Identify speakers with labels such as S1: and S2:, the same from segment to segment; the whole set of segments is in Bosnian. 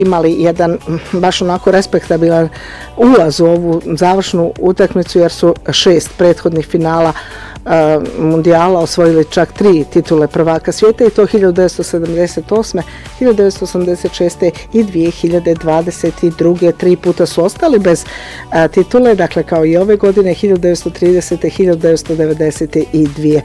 S1: imali jedan baš onako respektabilan ulaz u ovu završnu utakmicu jer su 6 prethodnih finala mundijala osvojili čak 3 titule prvaka svijeta i to 1978. 1986. i 2022. 3 puta su ostali bez titule, dakle kao i ove godine 1930. 1990. i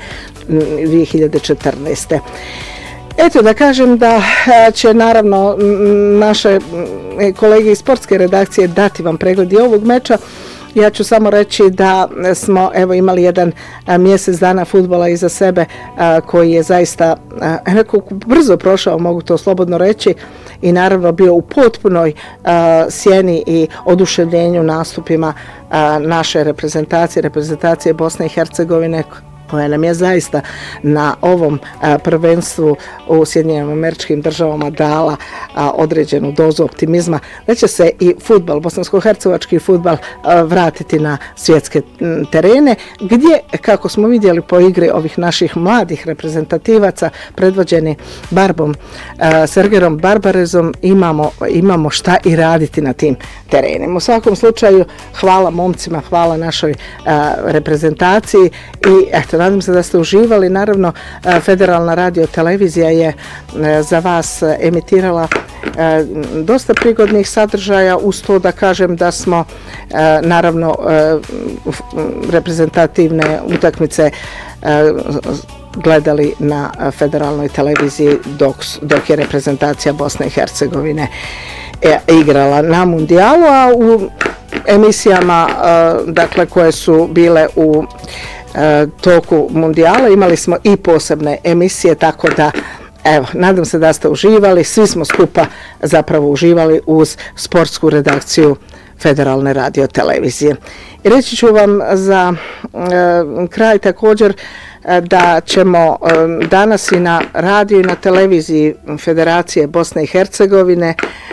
S1: 2014. Eto da kažem da će naravno naše kolege iz sportske redakcije dati vam pregled i ovog meča. Ja ću samo reći da smo imali jedan mjesec dana fudbala iza sebe koji je zaista nekako brzo prošao, mogu to slobodno reći, i naravno bio u potpunoj sjeni i oduševljenju nastupima naše reprezentacije Bosne i Hercegovine, koja nam je zaista na ovom prvenstvu u Sjedinjenim Američkim Državama dala određenu dozu optimizma da će se i fudbal, bosansko-hercegovački fudbal vratiti na svjetske terene, gdje, kako smo vidjeli po igri ovih naših mladih reprezentativaca predvođeni Barbom Sergerom Barbarezom, imamo šta i raditi na tim terenima. U svakom slučaju, hvala momcima, hvala našoj reprezentaciji i nadam se da ste uživali. Naravno, Federalna radiotelevizija je za vas emitirala dosta prigodnih sadržaja, uz to da kažem da smo naravno reprezentativne utakmice gledali na Federalnoj televiziji dok je reprezentacija Bosne i Hercegovine igrala na mundijalu, a u emisijama dakle koje su bile u toku mundijala imali smo i posebne emisije, tako da nadam se da ste uživali, svi smo skupa zapravo uživali uz sportsku redakciju Federalne radiotelevizije. I reći ću vam za kraj također da ćemo danas i na radiju i na televiziji Federacije Bosne i Hercegovine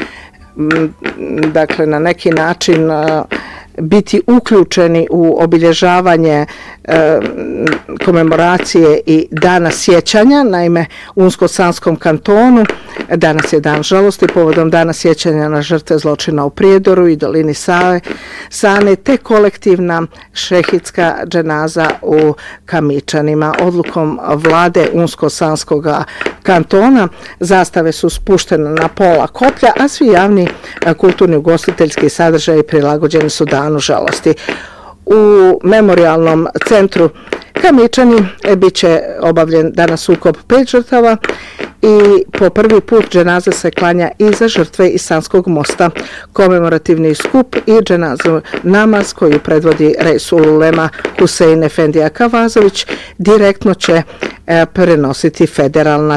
S1: dakle na neki način biti uključeni u obilježavanje komemoracije i dana sjećanja. Naime, u Unsko-Sanskom kantonu danas je dan žalosti povodom dana sjećanja na žrtve zločina u Prijedoru i dolini Sane, te kolektivna šehidska dženaza u Kamičanima. Odlukom vlade Unsko-Sanskog kantona zastave su spuštene na pola koplja, a svi javni kulturni ugostiteljski sadržaji prilagođeni su danu žalosti. U memorijalnom centru Kamičani bit će obavljen danas ukop 5 žrtava i po prvi put dženaza se klanja i za žrtve iz Sanskog mosta. Komemorativni skup i dženazu namaz koju predvodi Resul Ulema Husein Efendija Kavazović direktno će prenositi Federalna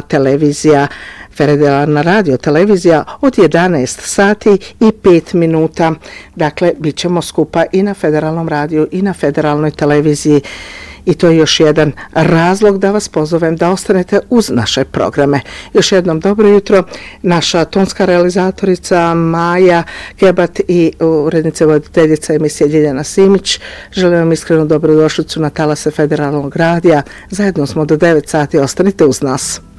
S1: radiotelevizija od 11 sati i 5 minuta. Dakle, bit ćemo skupa i na Federalnom radiju i na Federalnoj televiziji. I to je još jedan razlog da vas pozovem da ostanete uz naše programe. Još jednom dobro jutro. Naša tonska realizatorica Maja Kebat i urednica voditeljica emisije Ljiljana Simić. Želim vam iskrenu dobrodošlicu na talase Federalnog radija. Zajedno smo do 9 sati. Ostanite uz nas.